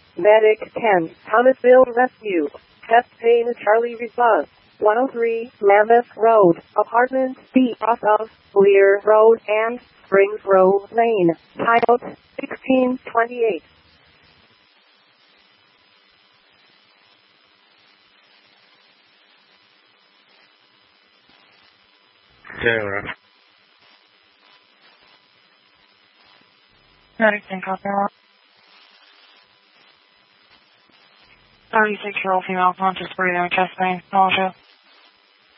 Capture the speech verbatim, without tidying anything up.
Medic ten, Huntsville Rescue. Chest pain, Charlie response. one oh three, Mammoth Road, Apartment B, off of Lear Road and Springs Road Lane. Pilot sixteen twenty-eight. Taylor. Medic ten, copy that. thirty-six-year-old female conscious breathing with chest pain, nausea.